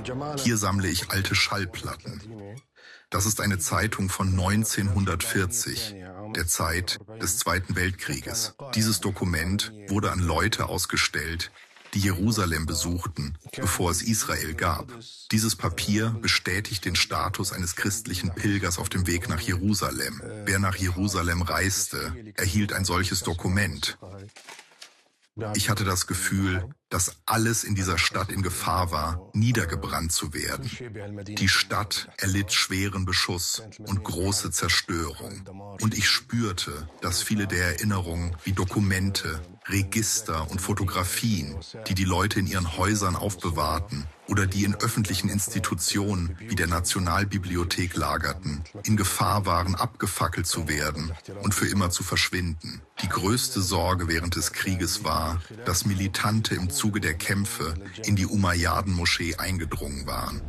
Hier sammle ich alte Schallplatten. Das ist eine Zeitung von 1940, der Zeit des Zweiten Weltkrieges. Dieses Dokument wurde an Leute ausgestellt, die Jerusalem besuchten, bevor es Israel gab. Dieses Papier bestätigt den Status eines christlichen Pilgers auf dem Weg nach Jerusalem. Wer nach Jerusalem reiste, erhielt ein solches Dokument. Ich hatte das Gefühl, dass alles in dieser Stadt in Gefahr war, niedergebrannt zu werden. Die Stadt erlitt schweren Beschuss und große Zerstörung. Und ich spürte, dass viele der Erinnerungen wie Dokumente, Register und Fotografien, die die Leute in ihren Häusern aufbewahrten oder die in öffentlichen Institutionen wie der Nationalbibliothek lagerten, in Gefahr waren, abgefackelt zu werden und für immer zu verschwinden. Die größte Sorge während des Krieges war, dass Militante im Zuge der Kämpfe in die Umayyaden-Moschee eingedrungen waren.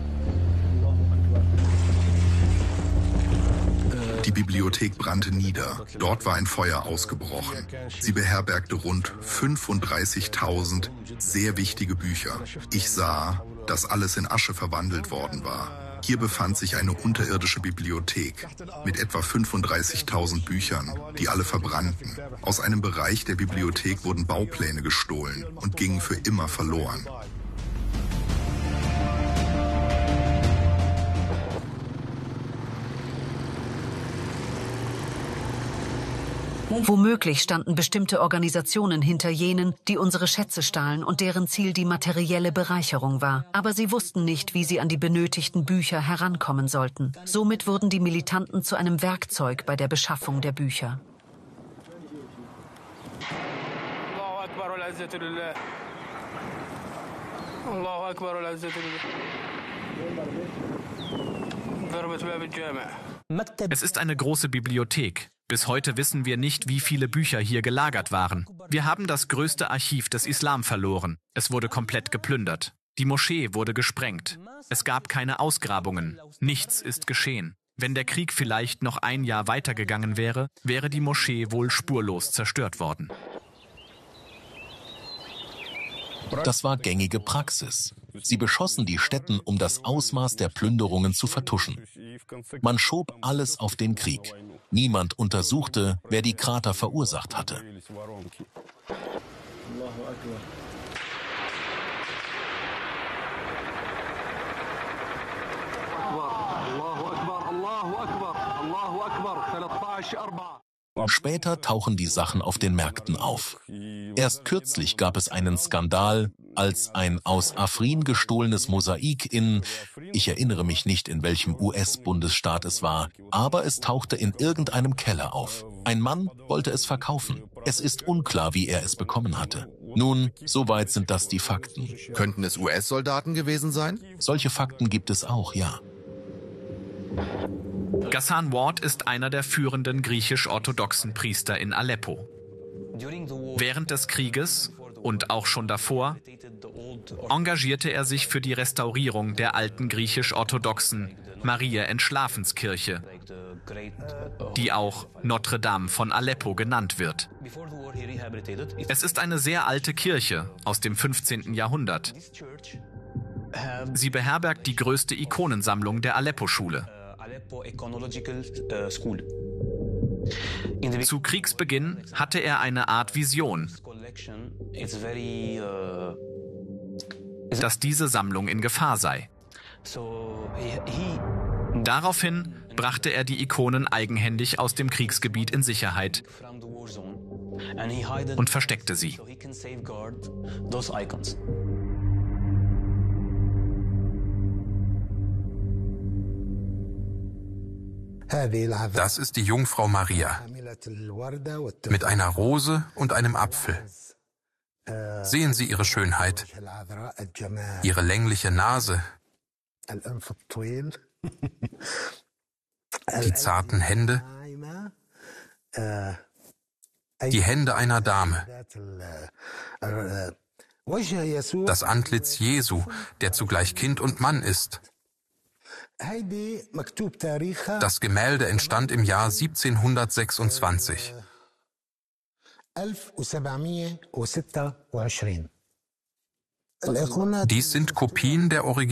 Die Bibliothek brannte nieder. Dort war ein Feuer ausgebrochen. Sie beherbergte rund 35.000 sehr wichtige Bücher. Ich sah, dass alles in Asche verwandelt worden war. Hier befand sich eine unterirdische Bibliothek mit etwa 35.000 Büchern, die alle verbrannten. Aus einem Bereich der Bibliothek wurden Baupläne gestohlen und gingen für immer verloren. Womöglich standen bestimmte Organisationen hinter jenen, die unsere Schätze stahlen und deren Ziel die materielle Bereicherung war. Aber sie wussten nicht, wie sie an die benötigten Bücher herankommen sollten. Somit wurden die Militanten zu einem Werkzeug bei der Beschaffung der Bücher. Es ist eine große Bibliothek. Bis heute wissen wir nicht, wie viele Bücher hier gelagert waren. Wir haben das größte Archiv des Islam verloren. Es wurde komplett geplündert. Die Moschee wurde gesprengt. Es gab keine Ausgrabungen. Nichts ist geschehen. Wenn der Krieg vielleicht noch ein Jahr weitergegangen wäre, wäre die Moschee wohl spurlos zerstört worden. Das war gängige Praxis. Sie beschossen die Stätten, um das Ausmaß der Plünderungen zu vertuschen. Man schob alles auf den Krieg. Niemand untersuchte, wer die Krater verursacht hatte. Später tauchen die Sachen auf den Märkten auf. Erst kürzlich gab es einen Skandal, als ein aus Afrin gestohlenes Mosaik ich erinnere mich nicht, in welchem US-Bundesstaat es war, aber es tauchte in irgendeinem Keller auf. Ein Mann wollte es verkaufen. Es ist unklar, wie er es bekommen hatte. Nun, soweit sind das die Fakten. Könnten es US-Soldaten gewesen sein? Solche Fakten gibt es auch, ja. Ghassan Ward ist einer der führenden griechisch-orthodoxen Priester in Aleppo. Während des Krieges und auch schon davor engagierte er sich für die Restaurierung der alten griechisch-orthodoxen Maria-Entschlafenskirche, die auch Notre Dame von Aleppo genannt wird. Es ist eine sehr alte Kirche aus dem 15. Jahrhundert. Sie beherbergt die größte Ikonensammlung der Aleppo-Schule. Zu Kriegsbeginn hatte er eine Art Vision, dass diese Sammlung in Gefahr sei. Daraufhin brachte er die Ikonen eigenhändig aus dem Kriegsgebiet in Sicherheit und versteckte sie. Das ist die Jungfrau Maria mit einer Rose und einem Apfel. Sehen Sie ihre Schönheit, ihre längliche Nase, die zarten Hände, die Hände einer Dame, das Antlitz Jesu, der zugleich Kind und Mann ist. Das Gemälde entstand im Jahr 1726. Dies sind Kopien der Originalien.